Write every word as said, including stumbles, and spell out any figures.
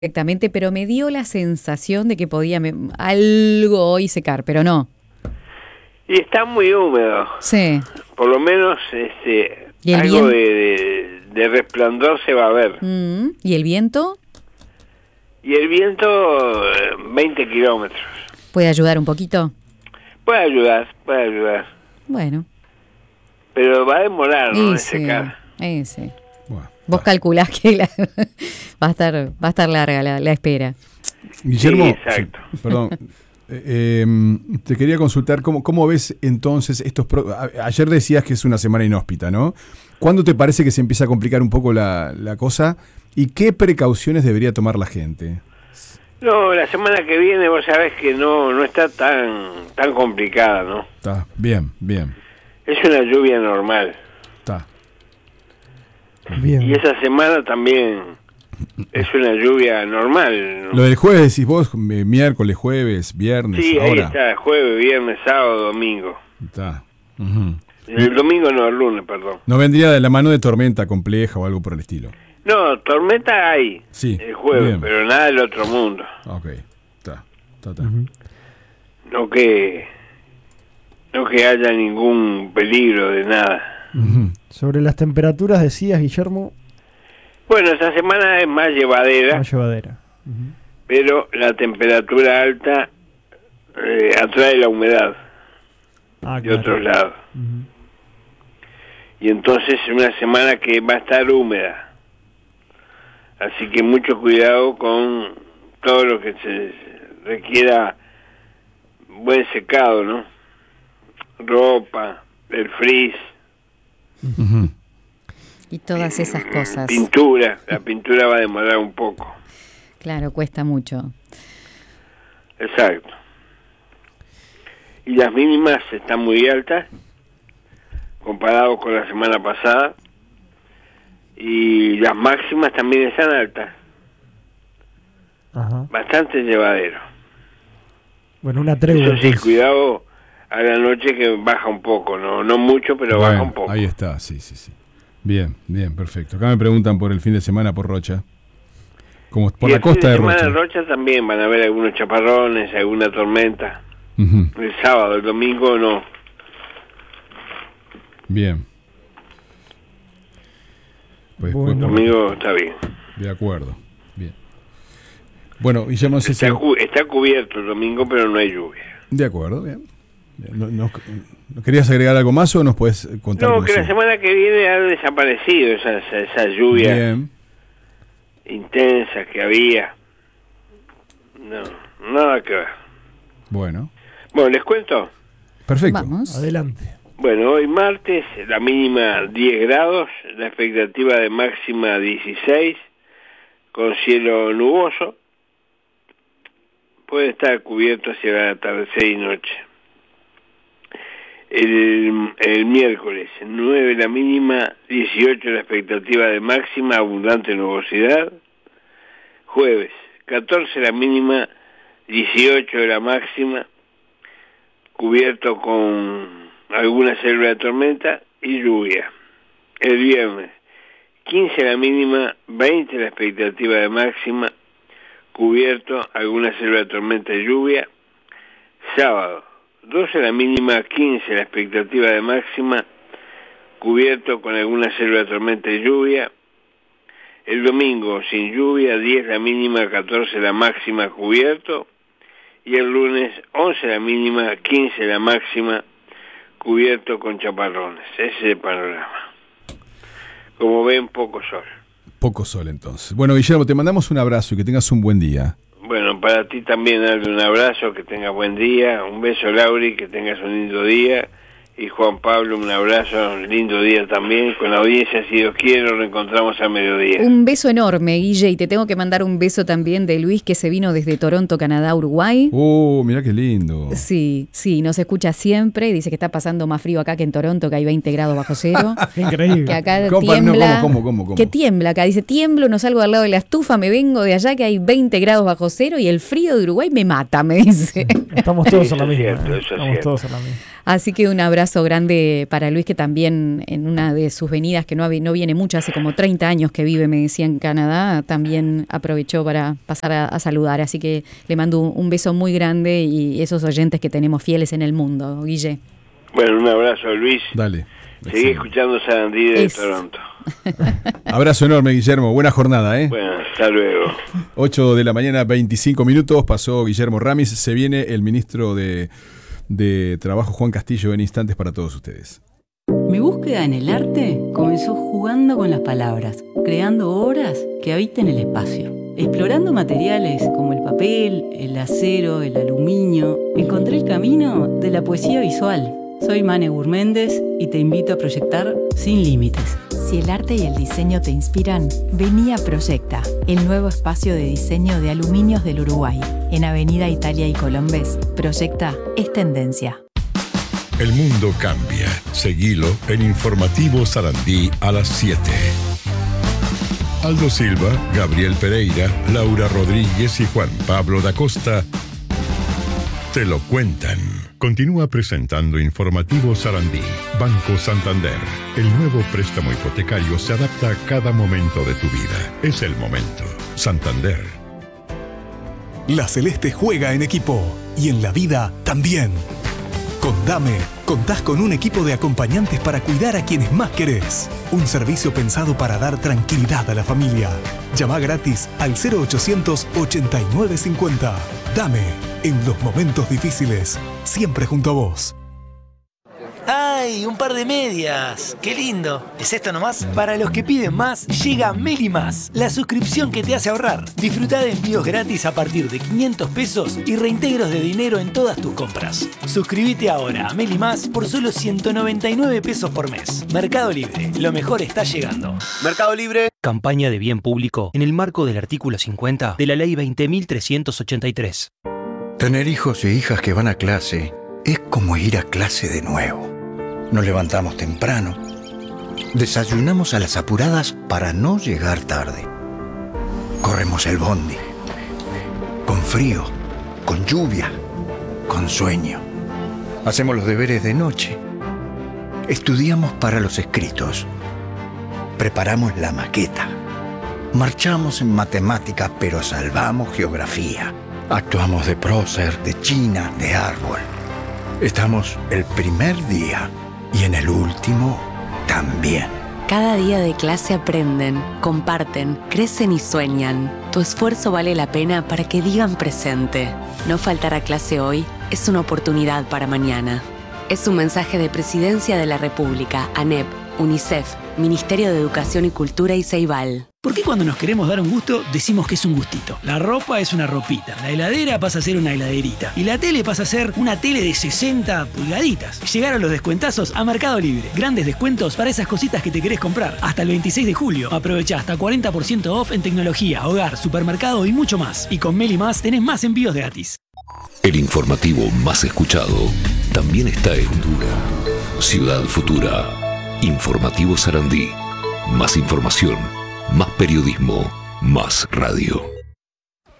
Perfectamente, pero me dio la sensación de que podía me- algo hoy secar, pero no. Y está muy húmedo. Sí. Por lo menos este ¿Y el algo vien- de, de, de resplandor se va a ver. Mm, ¿Y el viento? Y el viento, eh, veinte kilómetros. ¿Puede ayudar un poquito? Puede ayudar, puede ayudar. Bueno. Pero va a demorar, ¿no? En Ese, secar. ese. Bueno, Vos está. calculás que la- va a estar va a estar larga la, la espera. Guillermo, Sí, exacto. sí, perdón, eh, eh, te quería consultar cómo, cómo ves entonces estos... Pro- a- ayer decías que es una semana inhóspita, ¿no? ¿Cuándo te parece que se empieza a complicar un poco la, la cosa? ¿Y qué precauciones debería tomar la gente? No, la semana que viene vos sabés que no no está tan tan complicada, ¿no? Está bien, bien, Es una lluvia normal. está. Bien. Y esa semana también es una lluvia normal, ¿no? Lo del jueves decís vos, mi- miércoles, jueves, viernes, Sí, ahí ahora. está, jueves, viernes, sábado, domingo. Está. Ujú. El domingo no, el lunes, perdón. No vendría de la mano de tormenta compleja o algo por el estilo. No, tormenta hay Sí, el jueves, bien. pero nada del otro mundo. Ok, está, está, está. Ujú. No que no que haya ningún peligro de nada. Ujú. Sobre las temperaturas decías, Guillermo, Bueno, esta semana es más llevadera, más llevadera. Ujú. pero la temperatura alta eh, atrae la humedad Ah, de claro. otros lados. Ujú. Y entonces es una semana que va a estar húmeda. Así que mucho cuidado con todo lo que se requiera buen secado, ¿no? Ropa, el frizz, Ujú. Y todas esas cosas. pintura. La pintura va a demorar un poco. Claro, cuesta mucho. Exacto. Y las mínimas están muy altas comparado con la semana pasada. Y las máximas también están altas. Ajá. Bastante llevadero. Bueno, una tregua. Eso sí, entonces. cuidado a la noche que baja un poco, no no mucho, pero Bueno, baja un poco. ahí está, sí, sí, sí. Bien, bien, perfecto. Acá me preguntan por el fin de semana por Rocha. Como por Y la el fin costa de semana Rocha. en Rocha también van a haber algunos chaparrones, alguna tormenta. Ujú. El sábado, el domingo no. Bien. Pues, Bueno. El pues, domingo está bien. de acuerdo. Bien. Bueno, Guillermo, no sé si- Está, cu- está cubierto el domingo, pero no hay lluvia. de acuerdo, bien. Bien. ¿No, no- no querías agregar algo más o nos puedes contar? No, cómo que la sigue? semana que viene ha desaparecido esa, esa, esa lluvia Bien. intensa que había. No, nada que ver. Bueno, Bueno, ¿les cuento? perfecto. Vamos. Adelante. Bueno, hoy martes, la mínima diez grados, la expectativa de máxima dieciséis, con cielo nuboso. Puede estar cubierto hacia el atardecer y noche. El, el miércoles, nueve la mínima, dieciocho la expectativa de máxima, abundante nubosidad. Jueves, catorce la mínima, dieciocho la máxima, cubierto con alguna célula de tormenta y lluvia. El viernes, quince la mínima, veinte la expectativa de máxima, cubierto alguna célula de tormenta y lluvia. Sábado, doce la mínima, quince la expectativa de máxima, cubierto con alguna célula de tormenta y lluvia. El domingo, sin lluvia, diez la mínima, catorce la máxima, cubierto. Y el lunes, once la mínima, quince la máxima, cubierto con chaparrones. Ese es el panorama. Como ven, poco sol. Poco sol entonces. Bueno, Guillermo, te mandamos un abrazo y que tengas un buen día. Bueno, para ti también darle un abrazo, que tengas buen día. Un beso, Lauri, que tengas un lindo día. Y Juan Pablo, un abrazo, un lindo día también. Con la audiencia, si Dios quiere, nos reencontramos al mediodía. Un beso enorme, Guille, y te tengo que mandar un beso también de Luis, que se vino desde Toronto, Canadá, Uruguay. Oh, mirá qué lindo. Sí, sí, nos escucha siempre y dice que está pasando más frío acá que en Toronto, que hay veinte grados bajo cero. Increíble. Que acá ¿Cómo, no, tiembla. cómo, cómo, cómo, cómo? Que tiembla acá. Dice, tiemblo, no salgo al lado de la estufa, me vengo de allá que hay veinte grados bajo cero y el frío de Uruguay me mata, me dice. Estamos todos Eso en la es misma. cierto, ¿eh? eso es Estamos cierto. todos en la misma. Así que un abrazo. abrazo grande para Luis, que también en una de sus venidas, que no, no viene mucho, hace como treinta años que vive, me decía, en Canadá, también aprovechó para pasar a, a saludar. Así que le mando un, un beso muy grande y esos oyentes que tenemos fieles en el mundo. Guille. Bueno, un abrazo, Luis. Dale. Seguí escuchando Sarandí de Es. Toronto. Abrazo enorme, Guillermo. Buena jornada, ¿eh? Bueno, hasta luego. ocho de la mañana, veinticinco minutos. Pasó Guillermo Ramis. Se viene el ministro de, de Trabajo, Juan Castillo, en instantes para todos ustedes. Mi búsqueda en el arte comenzó jugando con las palabras, creando obras que habiten el espacio. Explorando materiales como el papel, el acero, el aluminio, encontré el camino de la poesía visual. Soy Mane Gurméndez y te invito a proyectar sin límites. Si el arte y el diseño te inspiran, vení a Proyecta, el nuevo espacio de diseño de aluminios del Uruguay. En Avenida Italia y Colombes, Proyecta es tendencia. El mundo cambia. Seguilo en Informativo Sarandí a las siete. Aldo Silva, Gabriel Pereira, Laura Rodríguez y Juan Pablo da Costa te lo cuentan. Continúa presentando Informativo Sarandí. Banco Santander. El nuevo préstamo hipotecario se adapta a cada momento de tu vida. Es el momento. Santander. La Celeste juega en equipo y en la vida también. Con Dame, contás con un equipo de acompañantes para cuidar a quienes más querés. Un servicio pensado para dar tranquilidad a la familia. Llama gratis al cero ochocientos ochenta y nueve cincuenta. Dame, en los momentos difíciles, siempre junto a vos. ¡Ay, un par de medias! ¡Qué lindo! ¿Es esto nomás? Para los que piden más, llega Meli Más, la suscripción que te hace ahorrar. Disfruta de envíos gratis a partir de quinientos pesos y reintegros de dinero en todas tus compras. Suscríbete ahora a Meli Más por solo ciento noventa y nueve pesos por mes. Mercado Libre, lo mejor está llegando. Mercado Libre. Campaña de bien público en el marco del artículo cincuenta de la Ley veinte mil trescientos ochenta y tres. Tener hijos e hijas que van a clase es como ir a clase de nuevo. Nos levantamos temprano, desayunamos a las apuradas para no llegar tarde. Corremos el bondi, con frío, con lluvia, con sueño. Hacemos los deberes de noche. Estudiamos para los escritos. Preparamos la maqueta. Marchamos en matemáticas, pero salvamos geografía. Actuamos de prócer, de china, de árbol. Estamos el primer día y en el último también. Cada día de clase aprenden, comparten, crecen y sueñan. Tu esfuerzo vale la pena para que digan presente. No faltar a clase hoy es una oportunidad para mañana. Es un mensaje de Presidencia de la República, ANEP, UNICEF, Ministerio de Educación y Cultura y Ceibal. ¿Por qué cuando nos queremos dar un gusto decimos que es un gustito? La ropa es una ropita, la heladera pasa a ser una heladerita y la tele pasa a ser una tele de sesenta pulgaditas. Llegaron los descuentazos a Mercado Libre. Grandes descuentos para esas cositas que te querés comprar. Hasta el veintiséis de julio. Aprovecha hasta cuarenta por ciento off en tecnología, hogar, supermercado y mucho más. Y con Meli Más tenés más envíos gratis. El informativo más escuchado también está en Futura. Ciudad Futura. Informativo Sarandí. Más información, más periodismo, más radio.